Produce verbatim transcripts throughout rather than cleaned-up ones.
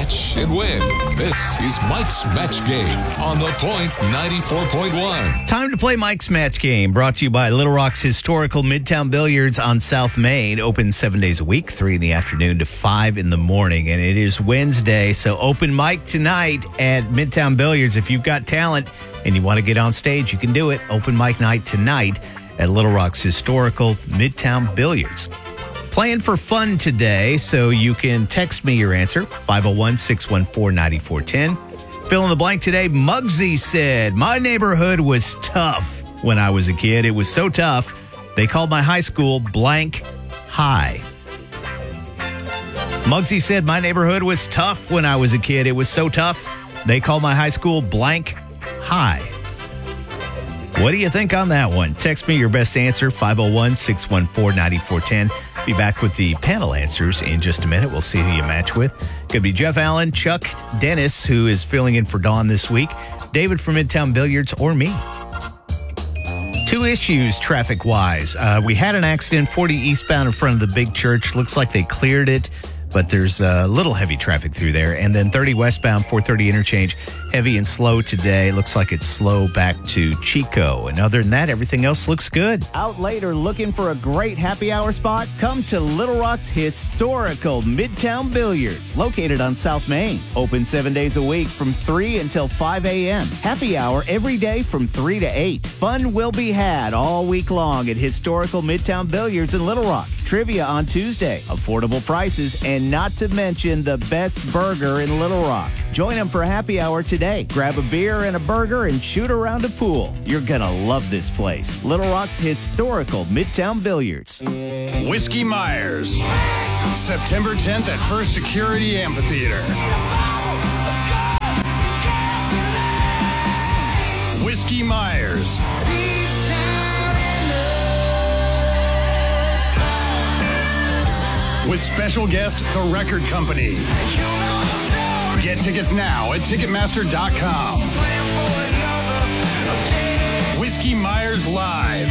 match and win. This is Mike's Match Game on The Point ninety-four point one. Time to play Mike's Match Game, brought to you by Little Rock's historical Midtown Billiards on South Main. Open seven days a week, three in the afternoon to five in the morning. And it is Wednesday, so open mic tonight at Midtown Billiards. If you've got talent and you want to get on stage, you can do it. Open mic night tonight at Little Rock's historical Midtown Billiards. Playing for fun today, so you can text me your answer, five oh one, six one four, nine four one zero. Fill in the blank today. Muggsy said, my neighborhood was tough when I was a kid. It was so tough, they called my high school blank high. Muggsy said, my neighborhood was tough when I was a kid. It was so tough, they called my high school blank high. What do you think on that one? Text me your best answer, five oh one, six one four, nine four one zero. Be back with the panel answers in just a minute. We'll see who you match with. Could be Jeff Allen, Chuck Dennis, who is filling in for Dawn this week, David from Midtown Billiards, or me. Two issues traffic-wise. Uh, we had an accident, forty eastbound in front of the big church. Looks like they cleared it, but there's a little heavy traffic through there. And then thirty westbound, four thirty interchange, heavy and slow today. Looks like it's slow back to Chico. And other than that, everything else looks good. Out late or looking for a great happy hour spot? Come to Little Rock's historical Midtown Billiards, located on South Main. Open seven days a week from three until five a.m. Happy hour every day from three to eight. Fun will be had all week long at historical Midtown Billiards in Little Rock. Trivia on Tuesday, affordable prices, and not to mention the best burger in Little Rock. Join them for happy hour today. Grab a beer and a burger and shoot around a pool. You're going to love this place. Little Rock's historical Midtown Billiards. Whiskey Myers, September tenth at First Security Amphitheater. Whiskey Myers. With special guest, The Record Company. Get tickets now at Ticketmaster dot com. Whiskey Myers Live.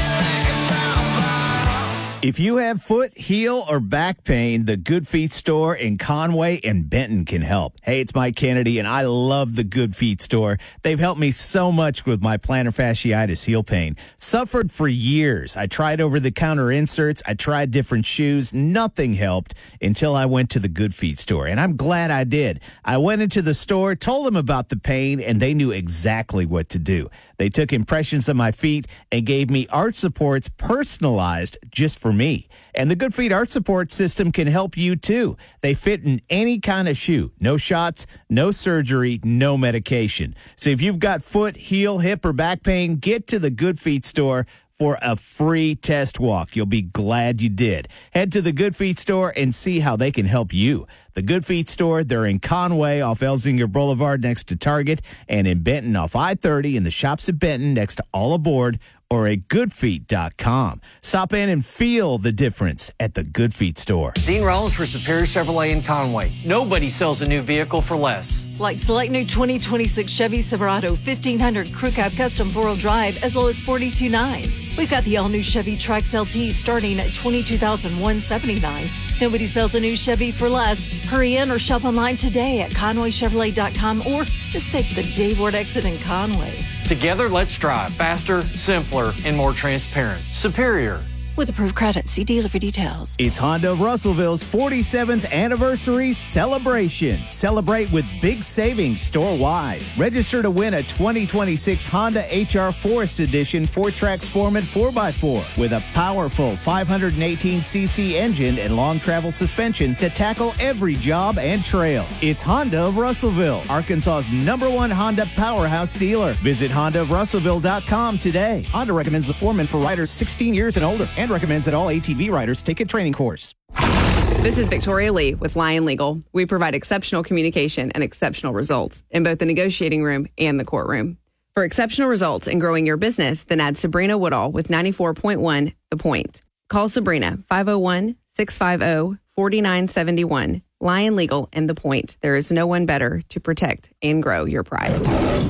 If you have foot, heel, or back pain, the Good Feet Store in Conway and Benton can help. Hey, it's Mike Kennedy, and I love the Good Feet Store. They've helped me so much with my plantar fasciitis heel pain. Suffered for years. I tried over-the-counter inserts. I tried different shoes. Nothing helped until I went to the Good Feet Store, and I'm glad I did. I went into the store, told them about the pain, and they knew exactly what to do. They took impressions of my feet and gave me arch supports personalized just for me. And the Good Feet Arch Support System can help you too. They fit in any kind of shoe. No shots, no surgery, no medication. So if you've got foot, heel, hip, or back pain, get to the Good Feet Store for a free test walk. You'll be glad you did. Head to the Good Feet Store and see how they can help you. The Good Feet Store, they're in Conway off Elsinger Boulevard next to Target, and in Benton off I thirty in the shops at Benton next to All Aboard, or at good feet dot com. Stop in and feel the difference at the Good Feet Store. Dean Rollins for Superior Chevrolet in Conway. Nobody sells a new vehicle for less. Like select new twenty twenty-six Chevy Silverado fifteen hundred Crew Cab Custom four-wheel drive as low as forty-two thousand nine hundred dollars. We've got the all-new Chevy Trax L T starting at twenty-two thousand one hundred seventy-nine dollars. Nobody sells a new Chevy for less. Hurry in or shop online today at conway chevrolet dot com or just take the J Ward exit in Conway. Together, let's drive faster, simpler, and more transparent. Superior. With approved credit, see dealer for details. It's Honda of Russellville's forty-seventh anniversary celebration. Celebrate with big savings store-wide. Register to win a twenty twenty-six Honda H R Forest Edition four-trax Foreman four by four with a powerful five hundred eighteen c c engine and long travel suspension to tackle every job and trail. It's Honda of Russellville, Arkansas's number one Honda powerhouse dealer. Visit honda of russellville dot com today. Honda recommends the Foreman for riders sixteen years and older and recommends that all A T V riders take a training course. This is Victoria Lee with Lion Legal. We provide exceptional communication and exceptional results in both the negotiating room and the courtroom. For exceptional results in growing your business, then add Sabrina Woodall with ninety-four point one The Point. Call Sabrina, five oh one, six five oh, four nine seven one. Lion Legal and The Point. There is no one better to protect and grow your pride.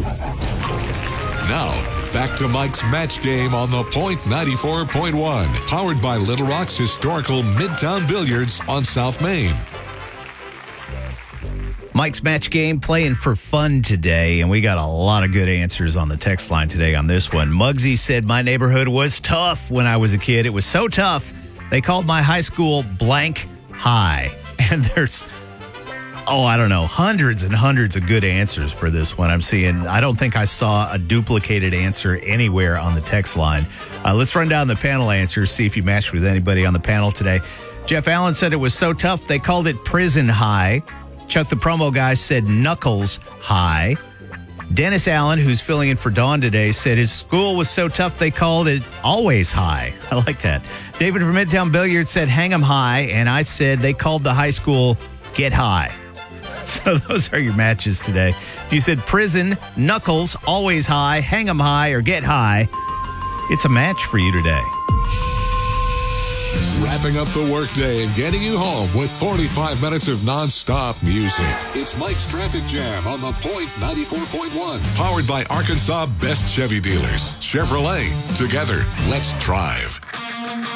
Now, back to Mike's Match Game on The Point ninety-four point one. Powered by Little Rock's historical Midtown Billiards on South Main. Mike's Match Game playing for fun today, and we got a lot of good answers on the text line today on this one. Muggsy said, my neighborhood was tough when I was a kid. It was so tough, they called my high school Blank High. And there's, oh, I don't know, hundreds and hundreds of good answers for this one. I'm seeing, I don't think I saw a duplicated answer anywhere on the text line. Uh, let's run down the panel answers, see if you matched with anybody on the panel today. Jeff Allen said it was so tough, they called it Prison High. Chuck the promo guy said Knuckles High. Dennis Allen, who's filling in for Dawn today, said his school was so tough they called it Always High. I like that. David from Midtown Billiard said Hang'em High, and I said they called the high school Get High. So those are your matches today. If you said Prison, Knuckles, Always High, Hang'em High, or Get High, it's a match for you today. Wrapping up the workday and getting you home with forty-five minutes of nonstop music. It's Mike's Traffic Jam on the Point ninety-four point one. Powered by Arkansas Best Chevy Dealers. Chevrolet. Together, let's drive.